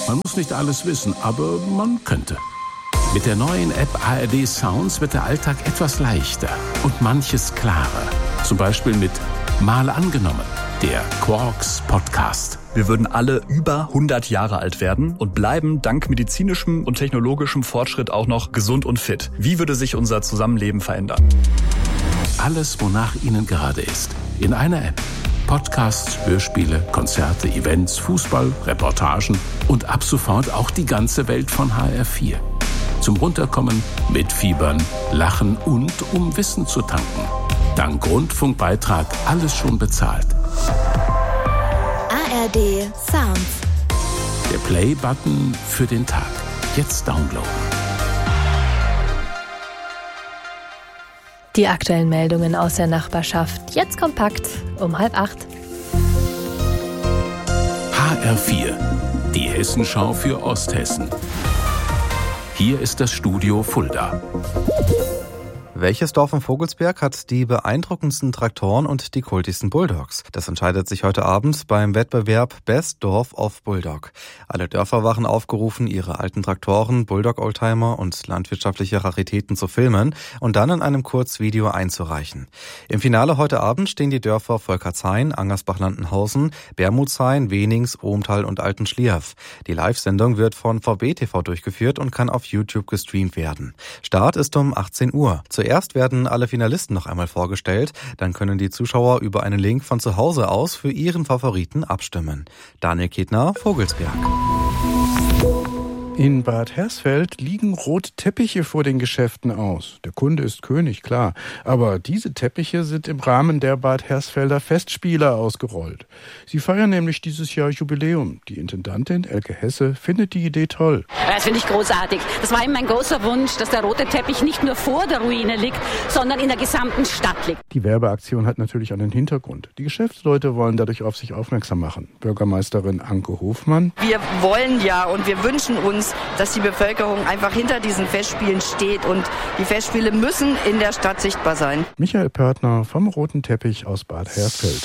Man muss nicht alles wissen, aber man könnte. Mit der neuen App ARD Sounds wird der Alltag etwas leichter und manches klarer. Zum Beispiel mit Mal angenommen, der Quarks Podcast. Wir würden alle über 100 Jahre alt werden und bleiben dank medizinischem und technologischem Fortschritt auch noch gesund und fit. Wie würde sich unser Zusammenleben verändern? Alles, wonach Ihnen gerade ist, in einer App. Podcasts, Hörspiele, Konzerte, Events, Fußball, Reportagen und ab sofort auch die ganze Welt von HR4. Zum Runterkommen, mitfiebern, lachen und um Wissen zu tanken. Dank Rundfunkbeitrag alles schon bezahlt. ARD Sounds. Der Play-Button für den Tag. Jetzt downloaden. Die aktuellen Meldungen aus der Nachbarschaft. Jetzt kompakt um 7:30. HR4. Die Hessenschau für Osthessen. Hier ist das Studio Fulda. Welches Dorf im Vogelsberg hat die beeindruckendsten Traktoren und die kultigsten Bulldogs? Das entscheidet sich heute Abend beim Wettbewerb Best Dorf of Bulldog. Alle Dörfer waren aufgerufen, ihre alten Traktoren, Bulldog-Oldtimer und landwirtschaftliche Raritäten zu filmen und dann in einem Kurzvideo einzureichen. Im Finale heute Abend stehen die Dörfer Volkertshain, Angersbach-Landenhausen, Bermudshain, Wenings, Ohmtal und Altenschlierf. Die Live-Sendung wird von VB-TV durchgeführt und kann auf YouTube gestreamt werden. Start ist um 18 Uhr. Zuerst werden alle Finalisten noch einmal vorgestellt, dann können die Zuschauer über einen Link von zu Hause aus für ihren Favoriten abstimmen. Daniel Ketner, Vogelsberg. In Bad Hersfeld liegen rote Teppiche vor den Geschäften aus. Der Kunde ist König, klar. Aber diese Teppiche sind im Rahmen der Bad Hersfelder Festspiele ausgerollt. Sie feiern nämlich dieses Jahr Jubiläum. Die Intendantin Elke Hesse findet die Idee toll. Das finde ich großartig. Das war immer mein großer Wunsch, dass der rote Teppich nicht nur vor der Ruine liegt, sondern in der gesamten Stadt liegt. Die Werbeaktion hat natürlich einen Hintergrund. Die Geschäftsleute wollen dadurch auf sich aufmerksam machen. Bürgermeisterin Anke Hofmann. Wir wollen ja und wir wünschen uns, dass die Bevölkerung einfach hinter diesen Festspielen steht und die Festspiele müssen in der Stadt sichtbar sein. Michael Pörtner vom Roten Teppich aus Bad Hersfeld.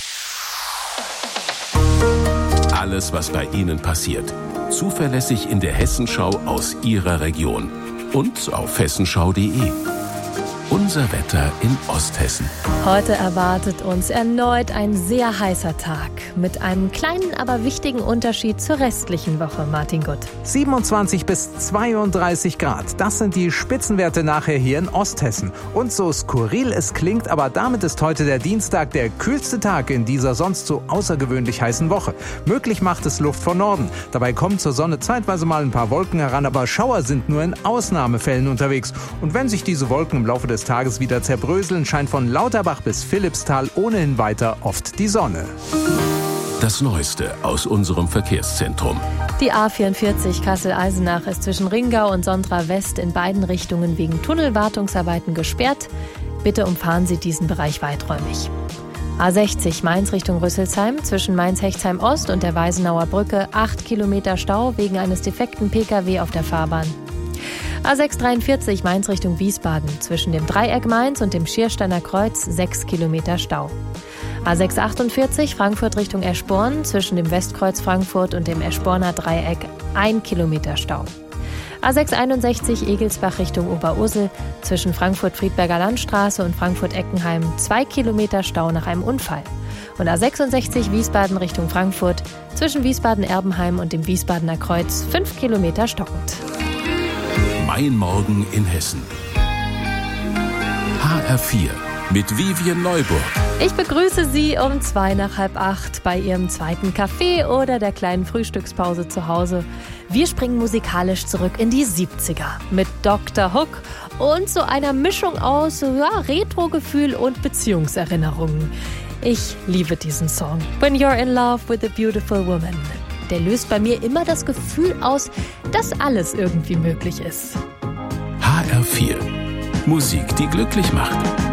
Alles, was bei Ihnen passiert. Zuverlässig in der Hessenschau aus Ihrer Region. Und auf hessenschau.de. Unser Wetter in Osthessen. Heute erwartet uns erneut ein sehr heißer Tag. Mit einem kleinen, aber wichtigen Unterschied zur restlichen Woche, Martin Gutt. 27 bis 32 Grad. Das sind die Spitzenwerte nachher hier in Osthessen. Und so skurril es klingt, aber damit ist heute der Dienstag der kühlste Tag in dieser sonst so außergewöhnlich heißen Woche. Möglich macht es Luft von Norden. Dabei kommen zur Sonne zeitweise mal ein paar Wolken heran, aber Schauer sind nur in Ausnahmefällen unterwegs. Und wenn sich diese Wolken im Laufe des Tages wieder zerbröseln, scheint von Lauterbach bis Philippsthal ohnehin weiter oft die Sonne. Das Neueste aus unserem Verkehrszentrum. Die A44 Kassel-Eisenach ist zwischen Ringau und Sondra West in beiden Richtungen wegen Tunnelwartungsarbeiten gesperrt. Bitte umfahren Sie diesen Bereich weiträumig. A60 Mainz Richtung Rüsselsheim zwischen Mainz-Hechtsheim Ost und der Weisenauer Brücke 8 Kilometer Stau wegen eines defekten Pkw auf der Fahrbahn. A643 Mainz Richtung Wiesbaden zwischen dem Dreieck Mainz und dem Schiersteiner Kreuz 6 Kilometer Stau. A648 Frankfurt Richtung Eschborn zwischen dem Westkreuz Frankfurt und dem Eschborner Dreieck 1 Kilometer Stau. A661 Egelsbach Richtung Oberursel zwischen Frankfurt-Friedberger Landstraße und Frankfurt-Eckenheim 2 Kilometer Stau nach einem Unfall. Und A66 Wiesbaden Richtung Frankfurt zwischen Wiesbaden-Erbenheim und dem Wiesbadener Kreuz 5 Kilometer stockend. Mein Morgen in Hessen. HR4 mit Vivian Neuburg. Ich begrüße Sie um 7:02 bei Ihrem zweiten Kaffee oder der kleinen Frühstückspause zu Hause. Wir springen musikalisch zurück in die 70er mit Dr. Hook und so einer Mischung aus Retro-Gefühl und Beziehungserinnerungen. Ich liebe diesen Song. When You're in Love with a Beautiful Woman. Der löst bei mir immer das Gefühl aus, dass alles irgendwie möglich ist. HR4. Musik, die glücklich macht.